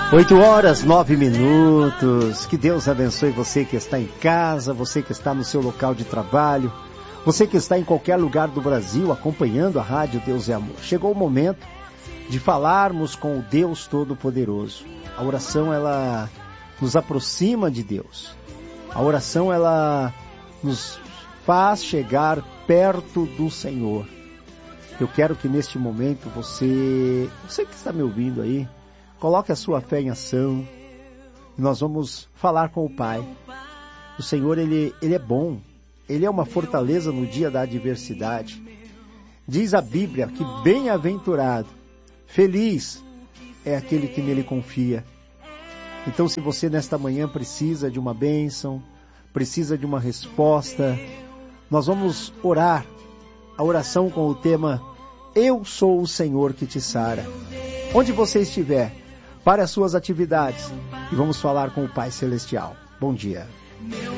8h09. Que Deus abençoe você que está em casa, você que está no seu local de trabalho, você que está em qualquer lugar do Brasil acompanhando a Rádio Deus é Amor. Chegou o momento de falarmos com o Deus Todo-Poderoso. A oração, ela nos aproxima de Deus. A oração, ela nos faz chegar perto do Senhor. Eu quero que neste momento você que está me ouvindo aí, coloque a sua fé em ação. Nós vamos falar com o Pai. O Senhor, Ele é bom. Ele é uma fortaleza no dia da adversidade. Diz a Bíblia que bem-aventurado, feliz é aquele que nele confia. Então, se você nesta manhã precisa de uma bênção, precisa de uma resposta, nós vamos orar. A oração com o tema Eu sou o Senhor que te sara. Onde você estiver, pare as suas atividades e vamos falar com o Pai Celestial. Bom dia.